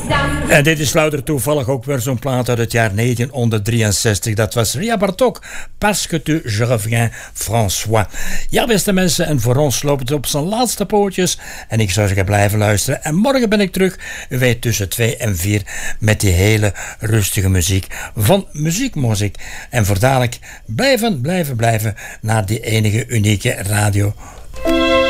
En dit is louter toevallig ook weer zo'n plaat uit het jaar 1963. Dat was Ria Bartók, Parce que tu je reviens, François. Ja, beste mensen, en voor ons loopt het op zijn laatste pootjes. En ik zou zeggen, blijven luisteren. En morgen ben ik terug, u weet, tussen 2 en 4 met die hele rustige muziek van Muziekmozik. En voor dadelijk blijven naar die enige unieke radio